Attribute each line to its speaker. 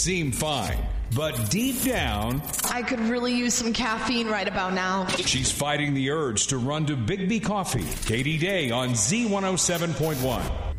Speaker 1: seem fine, but deep down,
Speaker 2: I could really use some caffeine right about now.
Speaker 1: she's fighting the urge to run to Big B Coffee. Katie Day on Z107.1.